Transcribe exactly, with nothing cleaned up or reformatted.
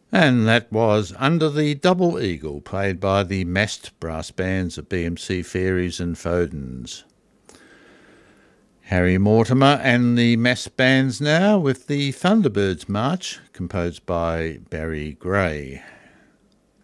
And that was Under the Double Eagle, played by the massed brass bands of B M C Fairies and Fodens. Harry Mortimer and the massed bands now with the Thunderbirds March, composed by Barry Gray.